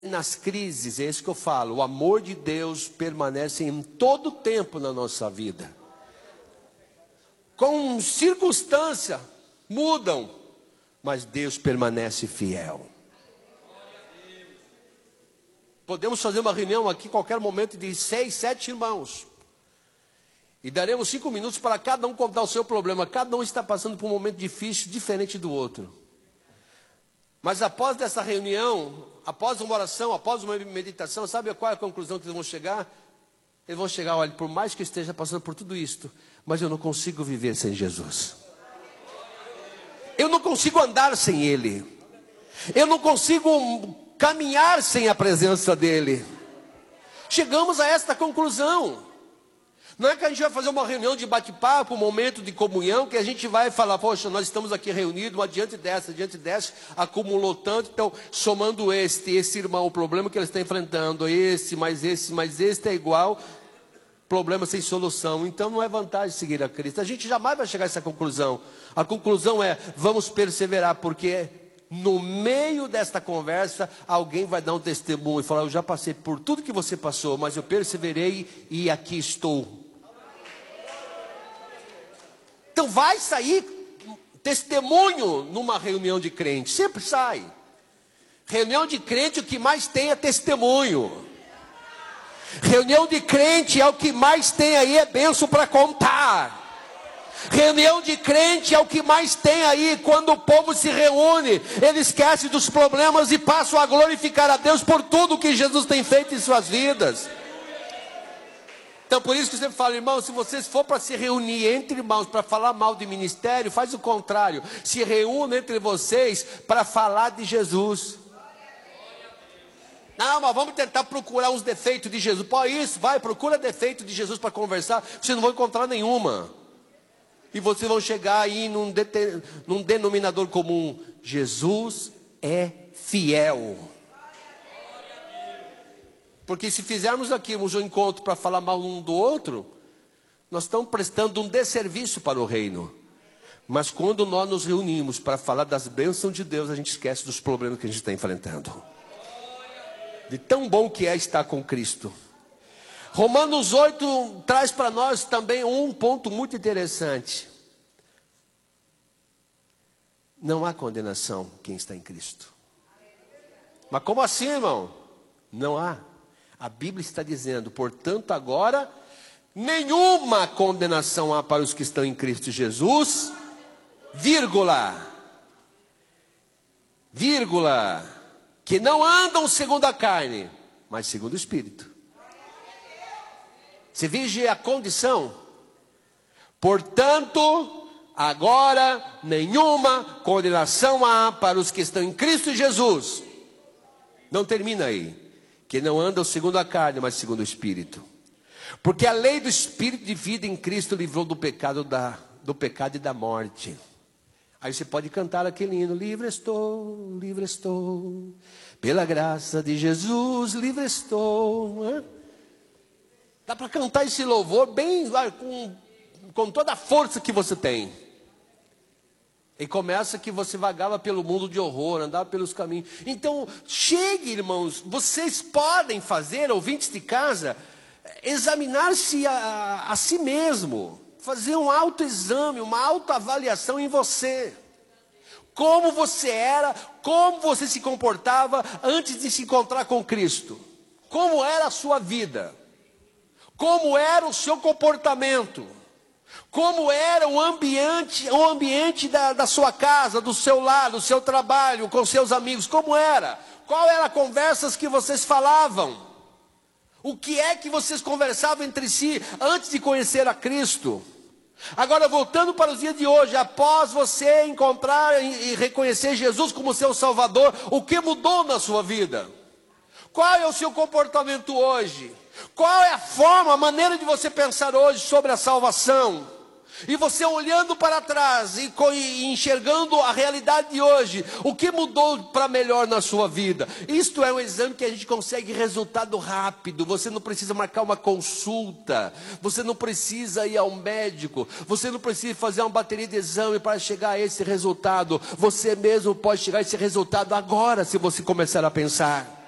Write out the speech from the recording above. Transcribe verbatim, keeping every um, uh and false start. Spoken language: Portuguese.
nas crises, é isso que eu falo, o amor de Deus permanece em todo tempo na nossa vida. Com circunstância, mudam, mas Deus permanece fiel. Podemos fazer uma reunião aqui, em qualquer momento, de seis, sete irmãos. E daremos cinco minutos para cada um contar o seu problema. Cada um está passando por um momento difícil, diferente do outro. Mas após dessa reunião, após uma oração, após uma meditação, sabe qual é a conclusão que eles vão chegar? Eles vão chegar, olha, por mais que eu esteja passando por tudo isto, mas eu não consigo viver sem Jesus. Eu não consigo andar sem Ele. Eu não consigo caminhar sem a presença dEle. Chegamos a esta conclusão. Não é que a gente vai fazer uma reunião de bate-papo, um momento de comunhão, que a gente vai falar, poxa, nós estamos aqui reunidos, mas diante dessa, diante dessa, acumulou tanto, então, somando este, esse irmão, o problema que ele está enfrentando, esse, mais esse, mais este é igual, problema sem solução. Então não é vantagem seguir a Cristo. A gente jamais vai chegar a essa conclusão. A conclusão é, vamos perseverar, porque no meio desta conversa, alguém vai dar um testemunho e falar, eu já passei por tudo que você passou, mas eu perseverei e aqui estou. Então vai sair testemunho numa reunião de crente, sempre sai. Reunião de crente o que mais tem é testemunho. Reunião de crente é o que mais tem aí é bênção para contar. Reunião de crente é o que mais tem aí quando o povo se reúne, ele esquece dos problemas e passa a glorificar a Deus por tudo que Jesus tem feito em suas vidas. Então por isso que eu sempre falo, irmãos, se vocês for para se reunir entre irmãos para falar mal de ministério, faz o contrário. Se reúna entre vocês para falar de Jesus. Não, mas vamos tentar procurar os defeitos de Jesus. Pô, isso, vai, procura defeito de Jesus para conversar. Vocês não vão encontrar nenhuma. E vocês vão chegar aí num, de, num denominador comum. Jesus é fiel. Porque se fizermos aqui um encontro para falar mal um do outro, nós estamos prestando um desserviço para o reino. Mas quando nós nos reunimos para falar das bênçãos de Deus, a gente esquece dos problemas que a gente está enfrentando. De tão bom que é estar com Cristo. Romanos oito traz para nós também um ponto muito interessante. Não há condenação quem está em Cristo. Mas como assim, irmão? Não há. A Bíblia está dizendo, portanto, agora, nenhuma condenação há para os que estão em Cristo Jesus, vírgula, vírgula, que não andam segundo a carne, mas segundo o Espírito. Você vige a condição. Portanto, agora, nenhuma condenação há para os que estão em Cristo Jesus. Não termina aí. Que não andam segundo a carne, mas segundo o Espírito. Porque a lei do Espírito de vida em Cristo livrou do pecado, da, do pecado e da morte. Aí você pode cantar aquele hino, livre estou, livre estou, pela graça de Jesus, livre estou. Né? Dá para cantar esse louvor bem, com, com toda a força que você tem. E começa que você vagava pelo mundo de horror, andava pelos caminhos. Então, chegue, irmãos, vocês podem fazer, ouvintes de casa, examinar-se a, a si mesmo. Fazer um autoexame, uma autoavaliação em você. Como você era, como você se comportava antes de se encontrar com Cristo. Como era a sua vida. Como era o seu comportamento. Como era o ambiente, o ambiente da, da sua casa, do seu lar, do seu trabalho, com seus amigos, como era? Qual eram as conversas que vocês falavam? O que é que vocês conversavam entre si antes de conhecer a Cristo? Agora, voltando para os dias de hoje, após você encontrar e reconhecer Jesus como seu Salvador, o que mudou na sua vida? Qual é o seu comportamento hoje? Qual é a forma, a maneira de você pensar hoje sobre a salvação? E você olhando para trás e, e enxergando a realidade de hoje, o que mudou para melhor na sua vida? Isto é um exame que a gente consegue resultado rápido. Você não precisa marcar uma consulta, você não precisa ir ao médico, você não precisa fazer uma bateria de exame para chegar a esse resultado. Você mesmo pode chegar a esse resultado agora, se você começar a pensar.